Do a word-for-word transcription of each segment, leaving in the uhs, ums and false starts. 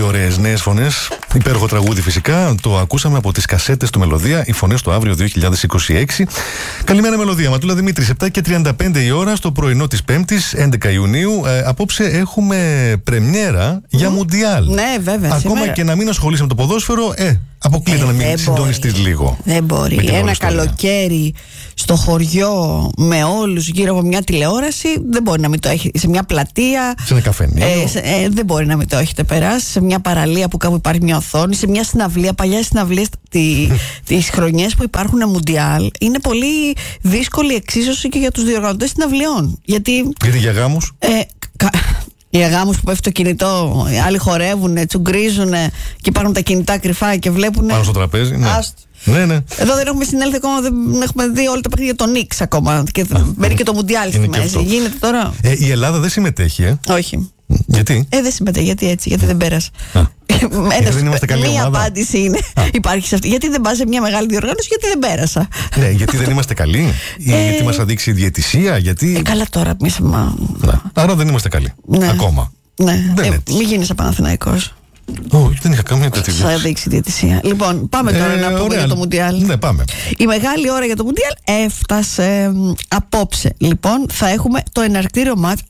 ωραίες νέες φωνές. Υπέροχο τραγούδι φυσικά. Το ακούσαμε από τις κασέτες του Μελωδία. Οι φωνές του αύριο δύο χιλιάδες είκοσι έξι. Καλημέρα Μελωδία. Ματούλα Δημήτρης, επτά και τριάντα πέντε η ώρα στο πρωινό της Πέμπτης, έντεκα Ιουνίου. Ε, απόψε έχουμε πρεμιέρα για Μουντιάλ. Ναι, βέβαια. Ακόμα σήμερα. και να μην ασχολείσαι με το ποδόσφαιρο, ε, αποκλείται ε, να μην συντονιστείς λίγο. Δεν μπορεί. Ένα καλοκαίρι στο χωριό με όλους γύρω από μια τηλεόραση, δεν μπορεί να μην το έχει. Σε μια πλατεία. Σε ένα καφενείο. Ε, σε, ε, δεν μπορεί να μην το έχετε περάσει. Σε μια παραλία που κάπου υπάρχει μια οθόνη. Σε μια συναυλία, παλιά συναυλίες τη, τις χρονιές που υπάρχουν Μουντιάλ. Είναι πολύ δύσκολη εξίσωση και για τους διοργανωτές συναυλιών. Γιατί. Γιατί για γάμους. Ε, κα, οι αγάμους που πέφτει το κινητό, οι άλλοι χορεύουν, τσουγκρίζουν και υπάρχουν τα κινητά κρυφά και βλέπουν. Πάνω στο τραπέζι. Ναι. Ναι, ναι. Εδώ δεν έχουμε συνέλθει ακόμα, δεν έχουμε δει όλα τα παιχνίδια των Νίξ ακόμα. Και μπαίνει και το Μουντιάλ στη μέση. Γίνεται τώρα. Ε, η Ελλάδα δεν συμμετέχει, ε. Όχι. Γιατί? Ε, δεν συμμετέχει, γιατί έτσι, γιατί δεν πέρασε. Γιατί δεν είμαστε καλή μία ομάδα. απάντηση είναι, υπάρχει σε αυτή. Γιατί δεν πας σε μια μεγάλη διοργάνωση, γιατί δεν πέρασα. Ναι, γιατί δεν είμαστε καλοί, ή ε, γιατί μας αδείξει η διαιτησία, γιατί. Ε, καλά τώρα, εμείς. Μα... Ναι. Άρα δεν είμαστε καλοί. Ναι. Ακόμα. Ναι, ε, μην γίνεις Παναθηναϊκός. Όχι, δεν είχα καμία τέτοια. Θα δείξει διαιτησία. Λοιπόν, πάμε τώρα ε, να πούμε ωραία, για το Μουντιάλ. Ναι, πάμε. Η μεγάλη ώρα για το Μουντιάλ έφτασε απόψε. Λοιπόν, θα έχουμε το εναρκτήριο μάτς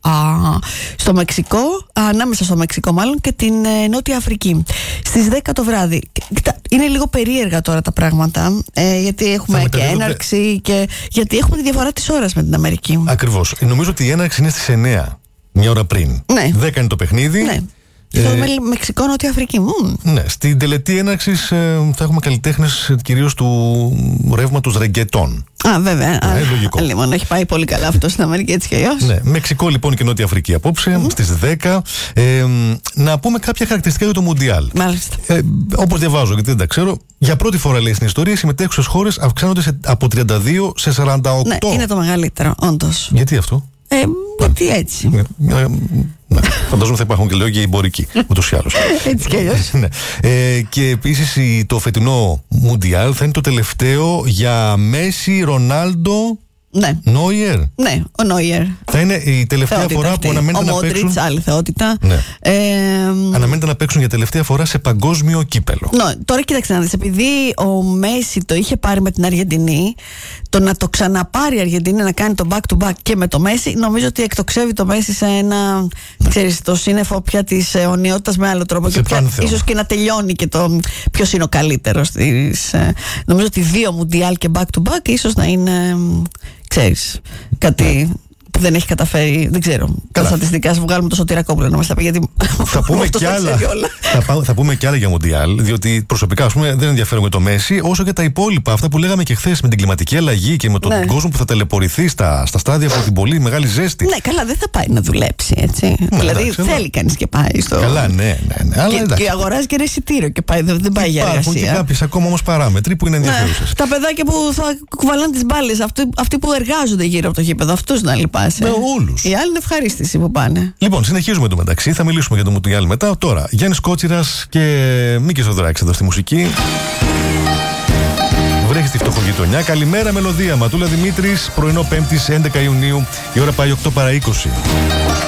στο Μεξικό, α, ανάμεσα στο Μεξικό μάλλον και την ε, Νότια Αφρική. Στις δέκα το βράδυ. Είναι λίγο περίεργα τώρα τα πράγματα, ε, γιατί έχουμε και έναρξη και γιατί έχουμε τη διαφορά της ώρας με την Αμερική. Ακριβώς. Νομίζω ότι η έναρξη είναι στις εννιά, μια ώρα πριν. Ναι. δέκα είναι το παιχνίδι. Ναι. Στο ε, Μεξικό, Νότια Αφρική. Mm. Ναι, στην τελετή έναρξης ε, θα έχουμε καλλιτέχνες κυρίως του ρεύματος ρεγκετών. Α, βέβαια. Ναι, λογικό. Λοιπόν, έχει πάει πολύ καλά αυτό στην Αμερική, έτσι κι αλλιώς. Ναι, Μεξικό λοιπόν και Νότια Αφρική απόψε, mm. στις δέκα. Ε, να πούμε κάποια χαρακτηριστικά για το Μουντιάλ. Μάλιστα. Ε, όπως διαβάζω, γιατί δεν τα ξέρω, για πρώτη φορά λέει στην ιστορία οι συμμετέχουσες χώρες αυξάνονται σε, από τριάντα δύο σε σαράντα οκτώ. Ναι, είναι το μεγαλύτερο, όντως. Γιατί αυτό? Ε, γιατί έτσι. Ε, ναι, φανταζόμαι θα υπάρχουν και λέω και εμπορικοί, ούτως ή άλλως. Έτσι κι αλλιώς. Ναι. Ε, και επίσης το φετινό Μουντιάλ θα είναι το τελευταίο για Μέση, Ρονάλντο, ναι. Νόιερ. Ναι, ο Νόιερ. Θα είναι η τελευταία θεότητα φορά αυτή. Που αναμένεται ο να παίξουν. άλλη θεότητα. Ναι. Ε, αναμένεται να παίξουν για τελευταία φορά σε παγκόσμιο κύπελο. Ναι, τώρα κοίταξε να δεις, επειδή ο Μέση το είχε πάρει με την Αργεντινή, το να το ξαναπάρει η Αργεντινή να κάνει το back to back και με το Μέση, νομίζω ότι εκτοξεύει το Μέση σε ένα, ναι. ξέρεις, το σύννεφο πια της αιωνιότητας με άλλο τρόπο. Σε και πια, ίσως και να τελειώνει και το ποιος είναι ο καλύτερος της. Νομίζω ότι δύο Μουντιάλ και back to back ίσως να είναι. Ξέρεις, κάτι που δεν έχει καταφέρει, δεν ξέρω. Τα στατιστικά σου βγάλουμε το Σωτηρακόπουλο να μας τα πει, γιατί θα πούμε κι άλλα. θα, θα πούμε κι άλλα για Μουντιάλ, διότι προσωπικά ας πούμε, δεν ενδιαφέρομαι το Μέση, όσο και τα υπόλοιπα. Αυτά που λέγαμε και χθες με την κλιματική αλλαγή και με τον ναι. κόσμο που θα ταλαιπωρηθεί στα, στα στάδια από την πολύ μεγάλη ζέστη. Ναι, καλά, δεν θα πάει να δουλέψει έτσι. Ναι, δηλαδή εντάξει, θέλει κανείς και πάει στο. Καλά, ναι, ναι. ναι. Αλλά, και, και αγοράζει και ένα εισιτήριο και πάει, δεν πάει για εργασία. Υπάρχουν και κάποιες ακόμα όμως παράμετροι που είναι ενδιαφέρουσες. Ναι, τα παιδάκια που θα κουβαλάνε τις μπάλες, αυτοί, αυτοί που εργάζονται γύρω από το γήπεδο, αυτούς να λυπάσαι. Με όλους. Οι άλλοι είναι ευχαρίστηση που πάνε. Λοιπόν, συνεχίζουμε το μεταξύ. Θα μιλήσουμε για το Μουντιάλ μετά. Τώρα, Γιάννης Κότσιρας και Μίκης Θοδωράκης εδώ στη μουσική. Βρέχει στη φτωχογειτονιά. Καλημέρα, Μελωδία. Ματούλα Δημήτρης, πρωινό Πέμπτης έντεκα Ιουνίου. Η ώρα πάει οκτώ παρά είκοσι.